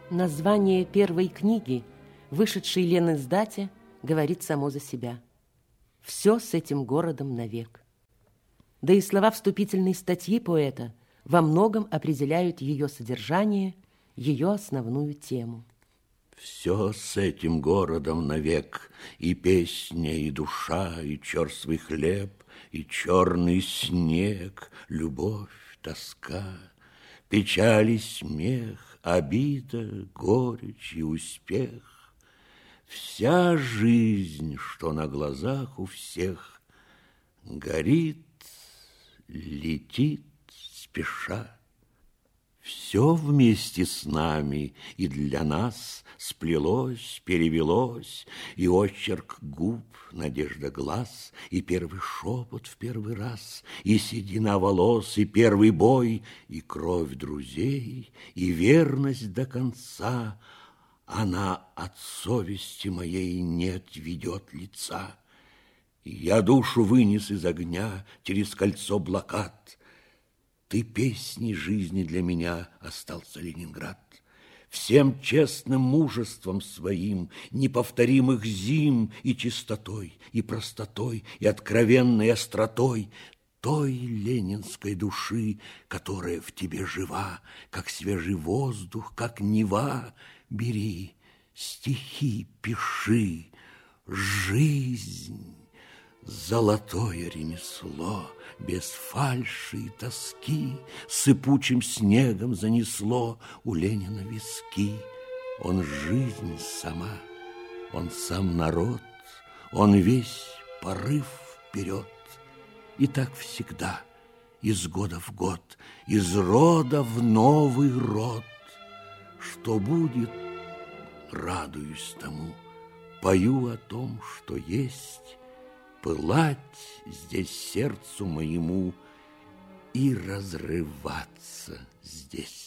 Название первой книги, вышедшей Лениздате, говорит само за себя. Все с этим городом навек. Да и слова вступительной статьи поэта во многом определяют ее содержание, ее основную тему. Все с этим городом навек, и песня, и душа, и черствый хлеб, и черный снег, любовь, тоска, печаль и смех, обида, горечь и успех. Вся жизнь, что на глазах у всех, горит, летит спеша. Все вместе с нами и для нас сплелось, перевелось, и очерк губ, надежда глаз, и первый шепот в первый раз, и седина волос, и первый бой, и кровь друзей, и верность до конца. Она от совести моей не отведет лица. Я душу вынес из огня через кольцо блокад. Ты песней жизни для меня остался, Ленинград. Всем честным мужеством своим, неповторимых зим и чистотой, и простотой, и откровенной остротой той ленинской души, которая в тебе жива, как свежий воздух, как Нева. Бери, стихи пиши, жизнь. Золотое ремесло, без фальши и тоски, сыпучим снегом занесло у Ленина виски. Он жизнь сама, он сам народ, он весь порыв вперед. И так всегда, из года в год, из рода в новый род. Что будет, радуюсь тому, пою о том, что есть, пылать здесь сердцу моему и разрываться здесь.